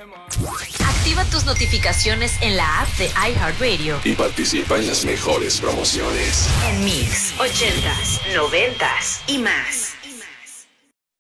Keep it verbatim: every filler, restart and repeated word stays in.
Activa tus notificaciones en la app de iHeartRadio y participa en las mejores promociones. en Mix, ochentas, noventas y más.